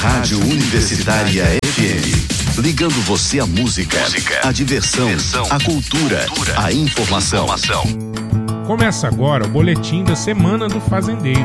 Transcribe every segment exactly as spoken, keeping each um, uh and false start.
Rádio Universitária F M. Ligando você à música, música à diversão, diversão, à cultura, cultura, à informação. informação. Começa agora o Boletim da Semana do Fazendeiro.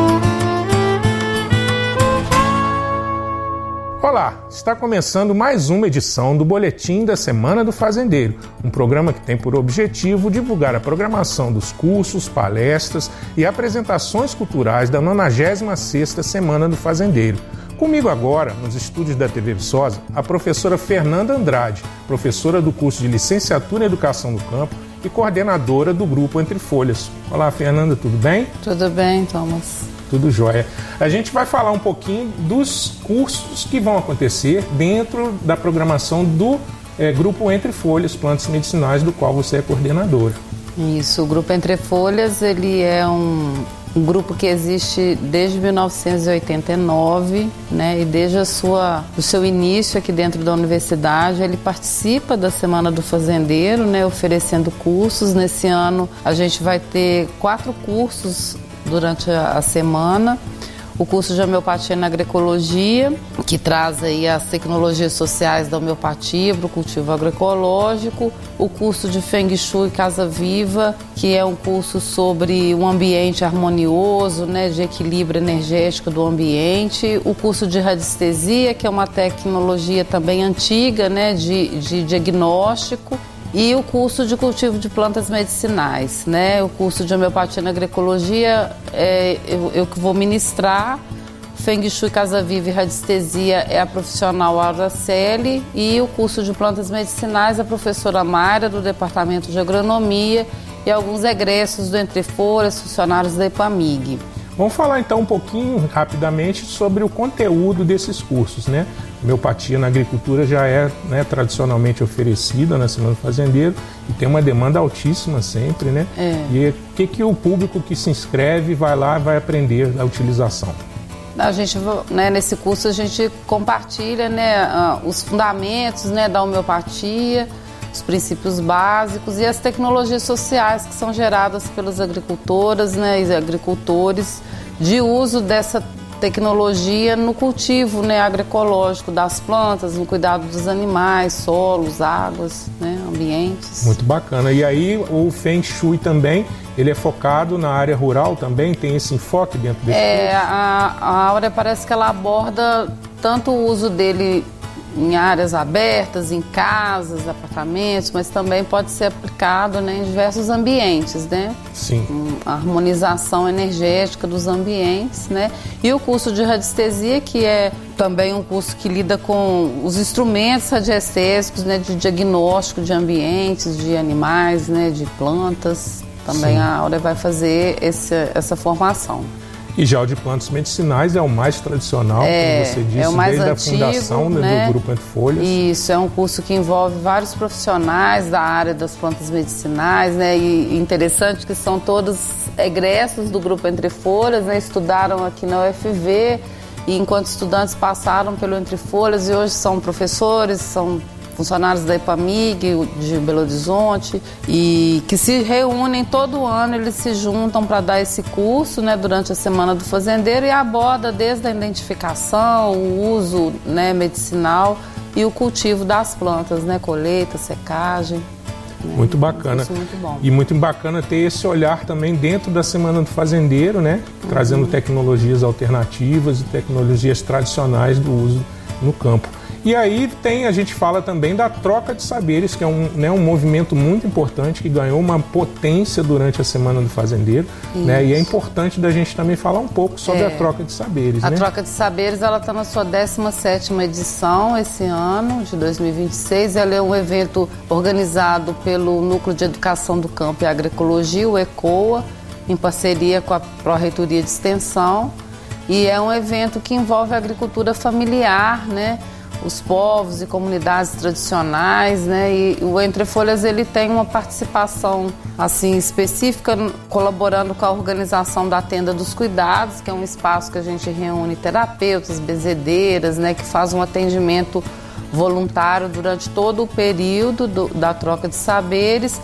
Olá, está começando mais uma edição do Boletim da Semana do Fazendeiro, um programa que tem por objetivo divulgar a programação dos cursos, palestras e apresentações culturais da nonagésima sexta Semana do Fazendeiro. Comigo agora, nos estúdios da T V Viçosa, a professora Fernanda Andrade, professora do curso de Licenciatura em Educação do Campo e coordenadora do Grupo Entre Folhas. Olá, Fernanda, tudo bem? Tudo bem, Thomas. Tudo jóia. A gente vai falar um pouquinho dos cursos que vão acontecer dentro da programação do é, Grupo Entre Folhas, Plantas Medicinais, do qual você é coordenadora. Isso, o Grupo Entre Folhas, ele é um, um grupo que existe desde mil novecentos e oitenta e nove, né, e desde a sua, o seu início aqui dentro da universidade, ele participa da Semana do Fazendeiro, né, oferecendo cursos. Nesse ano a gente vai ter quatro cursos durante a semana. O curso de homeopatia na agroecologia, que traz aí as tecnologias sociais da homeopatia para o cultivo agroecológico. O curso de Feng Shui Casa Viva, que é um curso sobre um ambiente harmonioso, né, de equilíbrio energético do ambiente. O curso de radiestesia, que é uma tecnologia também antiga, né, de, de diagnóstico. E o curso de cultivo de plantas medicinais, né? O curso de homeopatia na agroecologia, é, eu, eu que vou ministrar. Feng Shui Casa Viva e radiestesia é a profissional Auraceli, e o curso de plantas medicinais a professora Mayra, do Departamento de Agronomia, e alguns egressos do Entre Folhas, funcionários da EPAMIG. Vamos falar então um pouquinho, rapidamente, sobre o conteúdo desses cursos, né? Homeopatia na agricultura já é, né, tradicionalmente oferecida na Semana do Fazendeiro e tem uma demanda altíssima sempre, né? É. E o que, que o público que se inscreve vai lá e vai aprender a utilização? A gente, né, nesse curso a gente compartilha, né, os fundamentos, né, da homeopatia, os princípios básicos e as tecnologias sociais que são geradas pelas agricultoras, né, e agricultores, de uso dessa tecnologia no cultivo, né, agroecológico das plantas, no cuidado dos animais, solos, águas, né, ambientes. Muito bacana. E aí o Feng Shui também, ele é focado na área rural também? Tem esse enfoque dentro desse É, curso? a, a Áurea parece que ela aborda tanto o uso dele em áreas abertas, em casas, apartamentos, mas também pode ser aplicado, né, em diversos ambientes, né? Sim. A harmonização energética dos ambientes, né? E o curso de radiestesia, que é também um curso que lida com os instrumentos radiestésicos, né, de diagnóstico de ambientes, de animais, né, de plantas. Também Sim. a Áurea vai fazer esse, essa formação. E já o de plantas medicinais é o mais tradicional, é, como você disse, é o mais desde antigo, a fundação, né, do Grupo Entre Folhas. Isso, é um curso que envolve vários profissionais da área das plantas medicinais, né? E interessante que são todos egressos do Grupo Entre Folhas, né? Estudaram aqui na U F V e enquanto estudantes passaram pelo Entre Folhas e hoje são professores, são funcionários da EPAMIG, de Belo Horizonte, e que se reúnem todo ano, eles se juntam para dar esse curso, né, durante a Semana do Fazendeiro, e aborda desde a identificação, o uso, né, medicinal e o cultivo das plantas, né, colheita, secagem. Né, muito bacana. Um muito bom. E muito bacana ter esse olhar também dentro da Semana do Fazendeiro, né, uhum. trazendo tecnologias alternativas e tecnologias tradicionais do uso no campo. E aí tem, a gente fala também da troca de saberes, que é um, né, um movimento muito importante que ganhou uma potência durante a Semana do Fazendeiro, né, e é importante da gente também falar um pouco sobre é. a troca de saberes. A né? troca de saberes, ela está na sua décima sétima edição esse ano, de dois mil e vinte e seis. Ela é um evento organizado pelo Núcleo de Educação do Campo e Agroecologia, o ECOA, em parceria com a Pró-Reitoria de Extensão. E é um evento que envolve a agricultura familiar, né? Os povos e comunidades tradicionais, né? E o Entre Folhas, ele tem uma participação assim específica, colaborando com a organização da Tenda dos Cuidados, que é um espaço que a gente reúne terapeutas, benzedeiras, né? Que faz um atendimento voluntário durante todo o período do, da troca de saberes.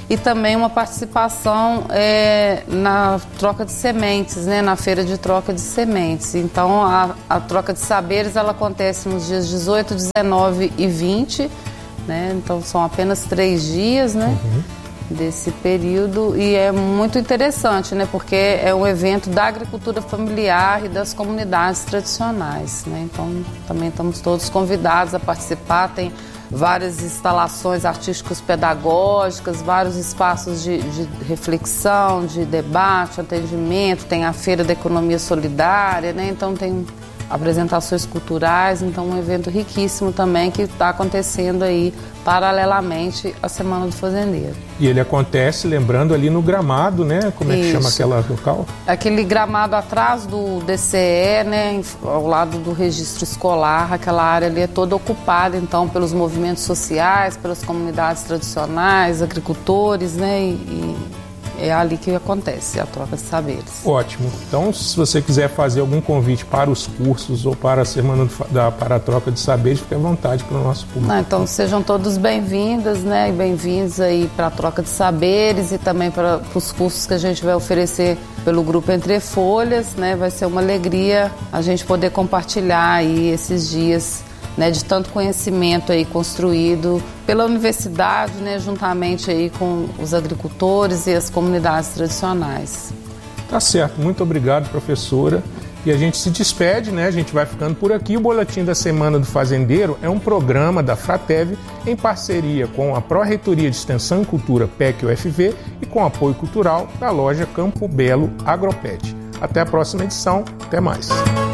e também uma participação é, na troca de sementes, né, na feira de troca de sementes. Então, a, a troca de saberes ela acontece nos dias dezoito, dezenove e vinte, né, então são apenas três dias, né, uhum. desse período, e é muito interessante, né, porque é um evento da agricultura familiar e das comunidades tradicionais, né, então também estamos todos convidados a participar. Tem várias instalações artísticas pedagógicas, vários espaços de, de reflexão, de debate, atendimento, tem a Feira da Economia Solidária, né? Então tem apresentações culturais, então um evento riquíssimo também que está acontecendo aí paralelamente à Semana do Fazendeiro. E ele acontece, lembrando, ali no gramado, né? Como é que Isso. chama aquela local? Aquele gramado atrás do D C E, né? Ao lado do registro escolar, aquela área ali é toda ocupada, então, pelos movimentos sociais, pelas comunidades tradicionais, agricultores, né? E, e é ali que acontece a troca de saberes. Ótimo. Então, se você quiser fazer algum convite para os cursos ou para a Semana da, para a troca de saberes, fique à vontade para o nosso público. Ah, então, sejam todos bem-vindas, né? E bem-vindos aí para a troca de saberes e também para, para os cursos que a gente vai oferecer pelo Grupo Entre Folhas, né? Vai ser uma alegria a gente poder compartilhar aí esses dias, né, de tanto conhecimento aí construído pela universidade, né, juntamente aí com os agricultores e as comunidades tradicionais. Tá certo, muito obrigado, professora. E a gente se despede, né? A gente vai ficando por aqui. O Boletim da Semana do Fazendeiro é um programa da Fratev em parceria com a Pró-Reitoria de Extensão e Cultura P E C U F V e com apoio cultural da loja Campo Belo Agropet. Até a próxima edição. Até mais.